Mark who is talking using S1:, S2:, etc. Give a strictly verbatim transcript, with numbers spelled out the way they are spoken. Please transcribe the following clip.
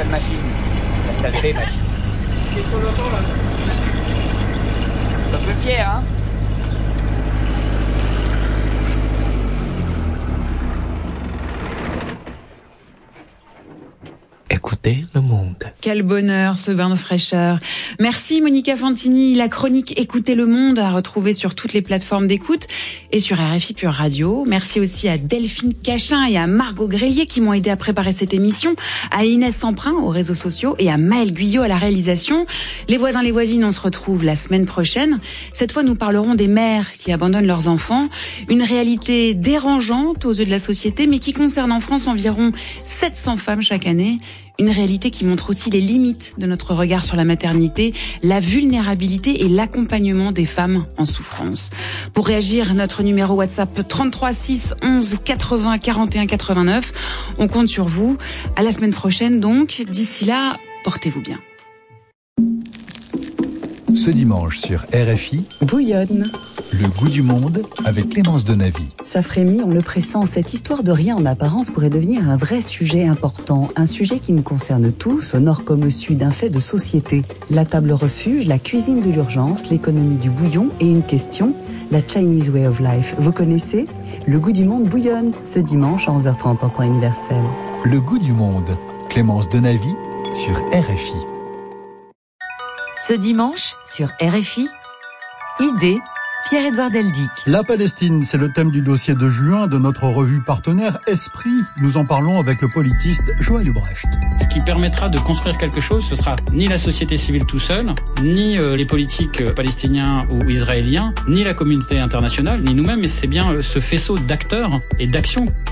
S1: sale machine. La saleté machine. Qu'est-ce qu'on entend là? C'est un peu fier, hein?
S2: Écoutez le monde.
S3: Quel bonheur, ce bain de fraîcheur. Merci Monica Fantini. La chronique Écoutez le monde à retrouver sur toutes les plateformes d'écoute et sur R F I Pure Radio. Merci aussi à Delphine Cachin et à Margot Grélier qui m'ont aidé à préparer cette émission, à Inès Samprin aux réseaux sociaux et à Maëlle Guyot à la réalisation. Les voisins, les voisines, on se retrouve la semaine prochaine. Cette fois, nous parlerons des mères qui abandonnent leurs enfants. Une réalité dérangeante aux yeux de la société, mais qui concerne en France environ sept cents femmes chaque année. Une réalité qui montre aussi les limites de notre regard sur la maternité, la vulnérabilité et l'accompagnement des femmes en souffrance. Pour réagir, notre numéro WhatsApp trente-trois six onze quatre-vingts quarante et un quatre-vingt-neuf. On compte sur vous. À la semaine prochaine donc. D'ici là, portez-vous bien.
S4: Ce dimanche sur R F I,
S5: Bouillonne.
S4: Le goût du monde avec Clémence Donavy.
S5: Ça frémit, on le pressent. Cette histoire de rien en apparence pourrait devenir un vrai sujet important. Un sujet qui nous concerne tous, au nord comme au sud, un fait de société. La table refuge, la cuisine de l'urgence, l'économie du bouillon et une question, la Chinese way of life. Vous connaissez? Le goût du monde bouillonne, ce dimanche à onze heures trente en temps universel.
S4: Le goût du monde, Clémence Donavy sur R F I.
S6: Ce dimanche, sur R F I, Idée, Pierre-Édouard Deldic.
S7: La Palestine, c'est le thème du dossier de juin de notre revue partenaire Esprit. Nous en parlons avec le politiste Joël Ubrecht.
S8: Ce qui permettra de construire quelque chose, ce sera ni la société civile tout seul, ni euh, les politiques euh, palestiniens ou israéliens, ni la communauté internationale, ni nous-mêmes, mais c'est bien euh, ce faisceau d'acteurs et d'actions